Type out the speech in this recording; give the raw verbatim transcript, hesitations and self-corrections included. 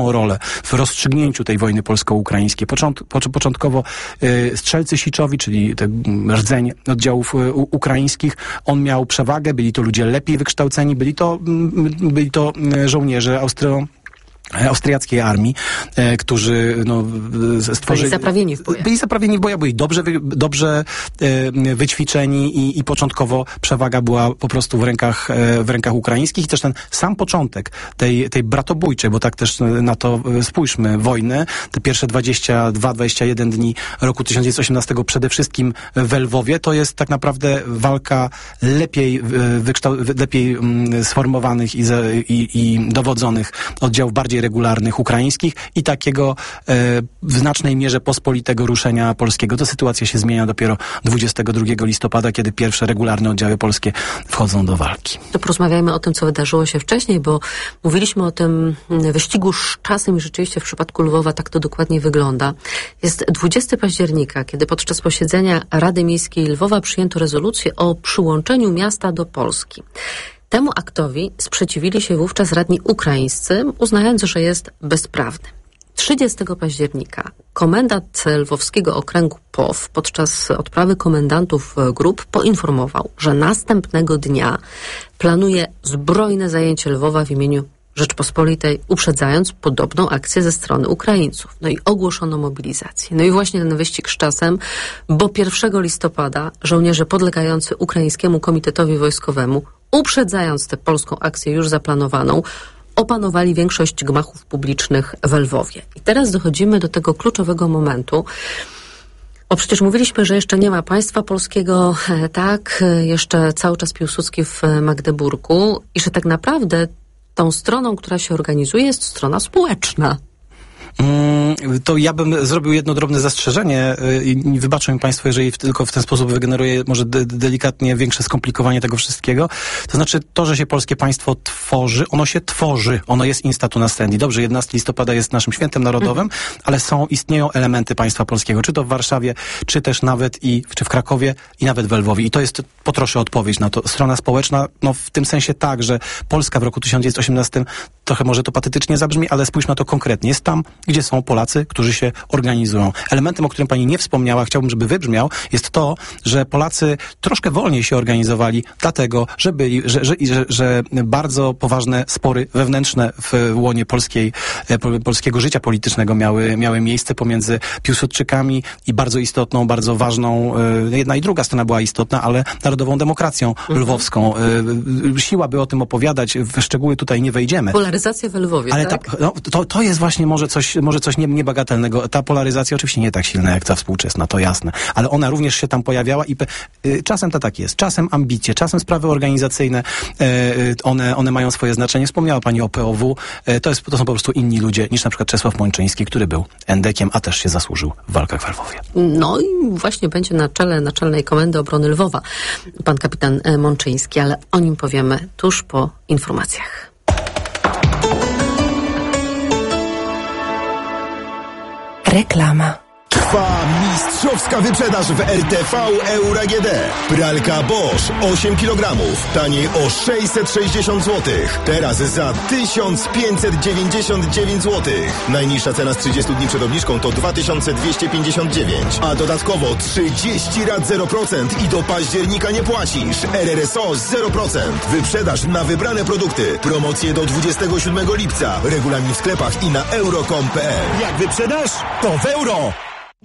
rolę w rozstrzygnięciu tej wojny polsko-ukraińskiej. Począt, początkowo y, strzelcy siczowi, czyli te rdzeń oddziałów y, ukraińskich, on miał przewagę, byli to ludzie lepiej wykształceni, byli to, y, byli to żołnierze Austro austriackiej armii, e, którzy no, stworzyli... Byli zaprawieni w bojach. Byli zaprawieni w bojach, byli dobrze, dobrze e, wyćwiczeni i, i początkowo przewaga była po prostu w rękach, e, w rękach ukraińskich i też ten sam początek tej, tej bratobójczej, bo tak też na to spójrzmy, wojny, te pierwsze dwadzieścia dwa dwadzieścia jeden dni roku tysiąc dziewięćset osiemnastego przede wszystkim w Lwowie, to jest tak naprawdę walka lepiej, wykształ- lepiej sformowanych i, i, i dowodzonych oddziałów bardziej regularnych ukraińskich i takiego e, w znacznej mierze pospolitego ruszenia polskiego. To sytuacja się zmienia dopiero dwudziestego drugiego listopada, kiedy pierwsze regularne oddziały polskie wchodzą do walki. To porozmawiajmy o tym, co wydarzyło się wcześniej, bo mówiliśmy o tym wyścigu z czasem i rzeczywiście w przypadku Lwowa tak to dokładnie wygląda. Jest dwudziestego października, kiedy podczas posiedzenia Rady Miejskiej Lwowa przyjęto rezolucję o przyłączeniu miasta do Polski. Temu aktowi sprzeciwili się wówczas radni ukraińscy, uznając, że jest bezprawny. trzydziestego października komendant lwowskiego okręgu P O W podczas odprawy komendantów grup poinformował, że następnego dnia planuje zbrojne zajęcie Lwowa w imieniu Rzeczpospolitej, uprzedzając podobną akcję ze strony Ukraińców. No i ogłoszono mobilizację. No i właśnie ten wyścig z czasem, bo pierwszego listopada żołnierze podlegający Ukraińskiemu Komitetowi Wojskowemu, uprzedzając tę polską akcję już zaplanowaną, opanowali większość gmachów publicznych w Lwowie. I teraz dochodzimy do tego kluczowego momentu. O, przecież mówiliśmy, że jeszcze nie ma państwa polskiego, tak, jeszcze cały czas Piłsudski w Magdeburgu i że tak naprawdę tą stroną, która się organizuje, jest strona społeczna. To ja bym zrobił jedno drobne zastrzeżenie i wybaczą mi państwo, jeżeli tylko w ten sposób wygeneruję może de- delikatnie większe skomplikowanie tego wszystkiego. To znaczy to, że się polskie państwo tworzy, ono się tworzy, ono jest instatu nascendi. Dobrze, jedenastego listopada jest naszym świętem narodowym, mhm. ale są, istnieją elementy państwa polskiego, czy to w Warszawie, czy też nawet i, czy w Krakowie i nawet w Lwowie. I to jest, poproszę o odpowiedź na to. Strona społeczna, no w tym sensie tak, że Polska w roku tysiąc dziewięćset osiemnastym, trochę może to patetycznie zabrzmi, ale spójrzmy na to konkretnie. Jest tam, gdzie są Polacy, którzy się organizują. Elementem, o którym pani nie wspomniała, chciałbym, żeby wybrzmiał, jest to, że Polacy troszkę wolniej się organizowali, dlatego, że byli, że, że, że, że bardzo poważne spory wewnętrzne w łonie polskiej, polskiego życia politycznego miały, miały miejsce pomiędzy Piłsudczykami i bardzo istotną, bardzo ważną, jedna i druga strona była istotna, ale Narodową Demokracją mhm. Lwowską. Siła by o tym opowiadać, w szczegóły tutaj nie wejdziemy. Polaryzacja w Lwowie, ale tak? Ta, no, to, to jest właśnie może coś, może coś nie, niebagatelnego. Ta polaryzacja oczywiście nie tak silna jak ta współczesna, to jasne. Ale ona również się tam pojawiała i pe, y, czasem to tak jest. Czasem ambicje, czasem sprawy organizacyjne, y, one, one mają swoje znaczenie. Wspomniała pani o P O W. Y, to, jest, to są po prostu inni ludzie niż na przykład Czesław Mączyński, który był endekiem, a też się zasłużył w walkach w Lwowie. No i właśnie będzie na czele Naczelnej Komendy Obrony Lwowa pan kapitan Mączyński, ale o nim powiemy tuż po informacjach. Reklama. Trwa mistrzowska wyprzedaż w R T V Euro A G D. Pralka Bosch osiem kilogramów, taniej o sześćset sześćdziesiąt złotych. Teraz za tysiąc pięćset dziewięćdziesiąt dziewięć złotych. Najniższa cena z trzydziestu dni przed obniżką to dwa tysiące dwieście pięćdziesiąt dziewięć. A dodatkowo trzydzieści rat zero procent i do października nie płacisz. R R S O zero procent. Wyprzedaż na wybrane produkty. Promocje do dwudziestego siódmego lipca. Regulamin w sklepach i na euro kropka com kropka p l. Jak wyprzedasz, to w euro!